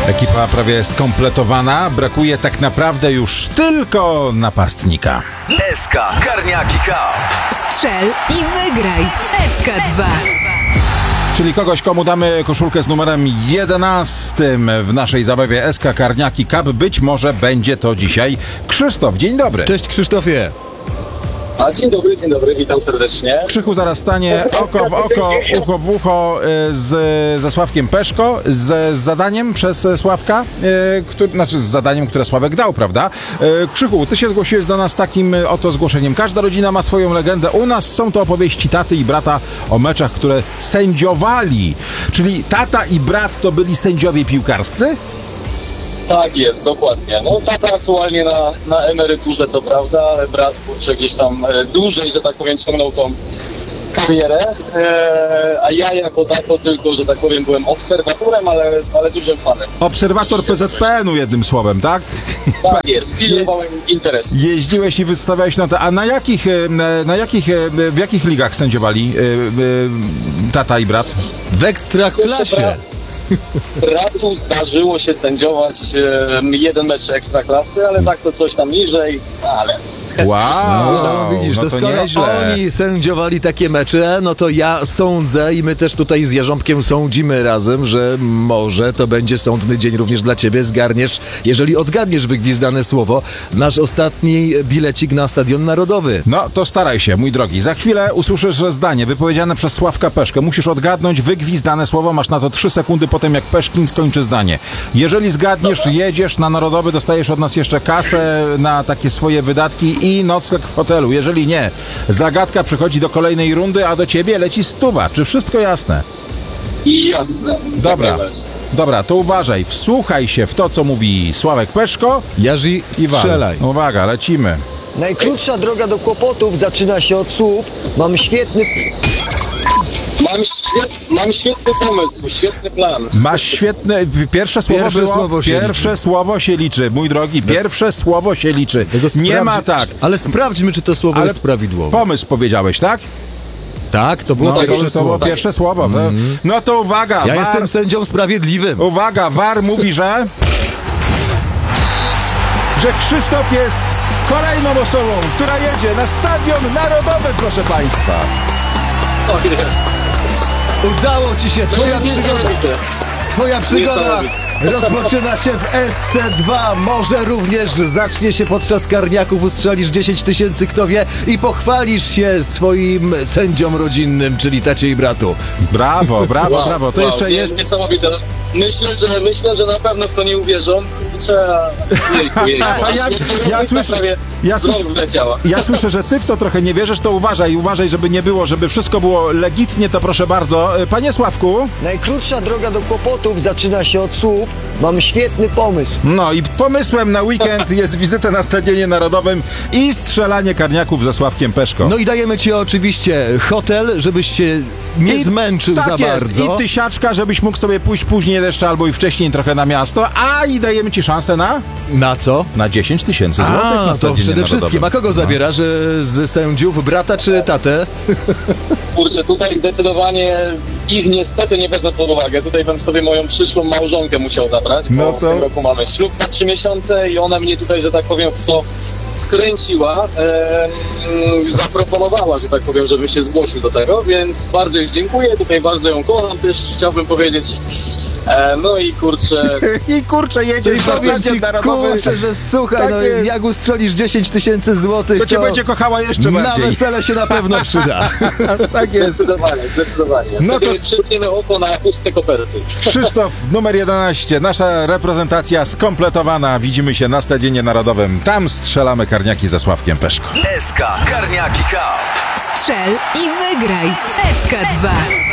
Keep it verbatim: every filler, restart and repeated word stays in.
Ekipa prawie skompletowana, brakuje tak naprawdę już tylko napastnika. S K Karniaki Cup. Strzel i wygraj w S K dwa. Czyli kogoś, komu damy koszulkę z numerem jedenastym w naszej zabawie S K Karniaki Cup. Być może będzie to dzisiaj Krzysztof. Dzień dobry. Cześć Krzysztofie. A dzień dobry, dzień dobry, witam serdecznie. Krzychu zaraz stanie oko w oko, ucho w ucho z, ze Sławkiem Peszko, z, z zadaniem przez Sławka, y, który, znaczy z zadaniem, które Sławek dał, prawda? Y, Krzychu, ty się zgłosiłeś do nas takim oto zgłoszeniem. Każda rodzina ma swoją legendę. U nas są to opowieści taty i brata o meczach, które sędziowali. Czyli tata i brat to byli sędziowie piłkarscy? Tak jest, dokładnie. No tata aktualnie na, na emeryturze, co prawda, ale brat kurczę gdzieś tam e, dłużej, że tak powiem, ciągnął tą karierę, e, a ja jako tato tylko, że tak powiem, byłem obserwatorem, ale, ale dużym fanem. Obserwator P Z P N-u jednym słowem, tak? Tak jest, pilnowałem interesu. Jeździłeś i wystawiałeś na te. A na jakich, na jakich, w jakich ligach sędziowali tata i brat? W Ekstraklasie. Bratu zdarzyło się sędziować e, jeden mecz Ekstraklasy, ale tak to coś tam niżej, ale... Wow, No, widzisz, no to, to skoro nieźle. oni sędziowali takie mecze, no to ja sądzę i my też tutaj z Jarząbkiem sądzimy razem, że może to będzie sądny dzień również dla ciebie. Zgarniesz, jeżeli odgadniesz wygwizdane słowo, nasz ostatni bilecik na Stadion Narodowy. No to staraj się, mój drogi. Za chwilę usłyszysz zdanie wypowiedziane przez Sławka Peszkę. Musisz odgadnąć wygwizdane słowo, masz na to trzy sekundy po tym, jak Peszkin skończy zdanie. Jeżeli zgadniesz, jedziesz na Narodowy, dostajesz od nas jeszcze kasę na takie swoje wydatki i nocleg w hotelu. Jeżeli nie, zagadka przechodzi do kolejnej rundy, a do ciebie leci stuwa. Czy wszystko jasne? Jasne. Dobra, Tak najbardziej. dobra, to uważaj. Wsłuchaj się w to, co mówi Sławek Peszko Jarzy, i wal. strzelaj. Uwaga, lecimy. Najkrótsza droga do kłopotów zaczyna się od słów. Mam świetny... Mam, świet, mam świetny pomysł, świetny plan. Masz świetne... Pierwsze słowo Pierwsze było... słowo się Pierwsze liczy. słowo się liczy, mój drogi. Pierwsze słowo się liczy. Tego Nie sprawdzi- ma tak. Ale sprawdźmy, czy to słowo Ale jest prawidłowe. Pomysł powiedziałeś, tak? Tak, to było No, tak, to, pierwsze to było słowo. pierwsze słowo. No, no to uwaga, Ja war, jestem sędzią sprawiedliwym. uwaga, war mówi, że... że Krzysztof jest kolejną osobą, która jedzie na Stadion Narodowy, proszę państwa. O, jest. Udało ci się, twoja przygoda. Niesamowite. Twoja przygoda Niesamowite. rozpoczyna się w S C dwa. Może również zacznie się podczas karniaków, ustrzelisz dziesięć tysięcy, kto wie, i pochwalisz się swoim sędziom rodzinnym, czyli tacie i bratu. Brawo, brawo, Wow, brawo. To wow, jeszcze nie- jest... Niesamowite. Myślę, że myślę, że na pewno w to nie uwierzą. Trzeba... Jejku, jejku. A ja- ja słyszę- Prawie ja z rąk słyszę- wleciała. Ja słyszę, że ty w to trochę nie wierzysz, to uważaj, uważaj, żeby nie było, żeby wszystko było legitnie, to proszę bardzo. Panie Sławku, Najkrótsza droga do kłopotów zaczyna się od słów. Mam świetny pomysł. no i pomysłem na weekend jest wizyta na Stadionie Narodowym i strzelanie karniaków ze Sławkiem Peszko. No i dajemy ci oczywiście hotel, żebyś się nie I zmęczył tak za jest. bardzo. I tysiaczka, żebyś mógł sobie pójść później jeszcze albo i wcześniej trochę na miasto, a i dajemy ci szansę na, Na co? na dziesięć tysięcy złotych na A, to Stadionie przede Narodowym. wszystkim. A kogo zabierasz? No. Z sędziów? Brata czy tatę? Kurczę, tutaj zdecydowanie ich niestety nie wezmę pod uwagę. Tutaj bym sobie moją przyszłą małżonkę musiał zabrać, bo No w to- tym roku mamy ślub na trzy miesiące i ona mnie tutaj, że tak powiem, w to wkręciła, e, zaproponowała, że tak powiem, żebym się zgłosił do tego, więc bardzo jej dziękuję, tutaj bardzo ją kocham też, chciałbym powiedzieć. E, no i kurczę, I kurczę, I jedziesz na powiem Stadion ci, Narodowy, kurczę, że słuchaj, Tak no jest. jak ustrzelisz dziesięć tysięcy złotych, to cię będzie kochała jeszcze na bardziej. wesele się na pewno przyda. Tak jest. zdecydowanie, zdecydowanie. No Wtedy to- przytniemy oko na puste koperty. Krzysztof, numer jedenaście. Nasza reprezentacja skompletowana. Widzimy się na Stadionie Narodowym. Tam strzelamy karniaki ze Sławkiem Peszko. S K Karniaki Cup. Strzel i wygraj w S K dwa.